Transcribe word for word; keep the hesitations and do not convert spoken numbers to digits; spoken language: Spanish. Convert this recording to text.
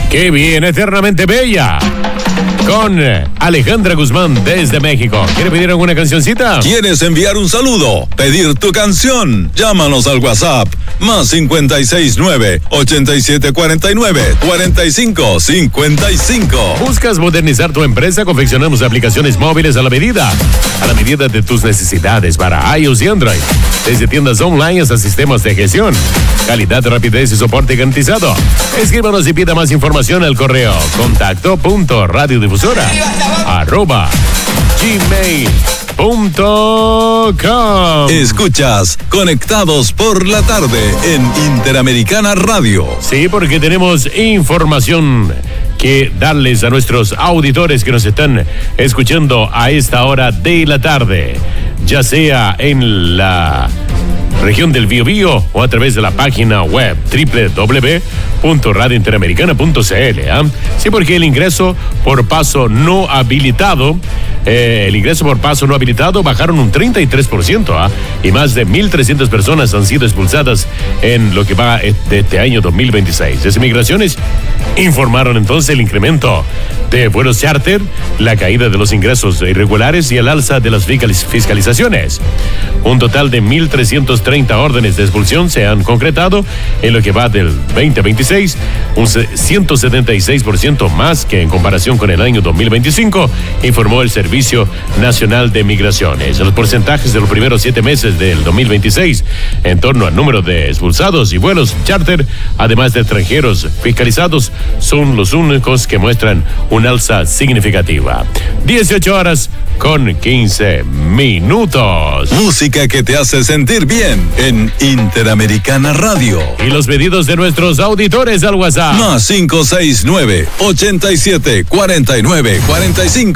¡Qué bien, eternamente bella! Con Alejandra Guzmán desde México. ¿Quiere pedir alguna cancioncita? ¿Quieres enviar un saludo? ¿Pedir tu canción? Llámanos al WhatsApp más cincuenta y seis nueve, ochenta y siete cuarenta y nueve, cuarenta y cinco cincuenta y cinco. ¿Buscas modernizar tu empresa? Confeccionamos aplicaciones móviles a la medida. A la medida de tus necesidades para iOS y Android. Desde tiendas online hasta sistemas de gestión. Calidad, rapidez y soporte garantizado. Escríbanos y pida más información al correo contacto punto radiodifusora arroba gmail punto com. Escuchas Conectados por la Tarde en Interamericana Radio. Sí, porque tenemos información que darles a nuestros auditores que nos están escuchando a esta hora de la tarde, ya sea en la región del Biobío o a través de la página web doble u doble u doble u punto radio interamericana punto c l. ¿eh? Sí, porque el ingreso por paso no habilitado, eh, el ingreso por paso no habilitado bajaron un treinta y tres por ciento, ¿eh? y más de mil trescientas personas han sido expulsadas en lo que va de este año dos mil veintiséis. Desde Migraciones informaron entonces el incremento de vuelos charter, la caída de los ingresos irregulares y el alza de las fiscalizaciones. Un total de mil trescientas treinta órdenes de expulsión se han concretado en lo que va del veinte veintiséis, un ciento setenta y seis por ciento más que en comparación con el año dos mil veinticinco, informó el Servicio Nacional de Migraciones. Los porcentajes de los primeros siete meses del dos mil veintiséis en torno al número de expulsados y vuelos charter, además de extranjeros fiscalizados, son los únicos que muestran una alza significativa. dieciocho horas con quince minutos. Música que te hace sentir bien en Interamericana Radio. Y los pedidos de nuestros auditores al WhatsApp. Más cinco seis nueve, ochenta y siete cuarenta y nueve cuarenta y cinco.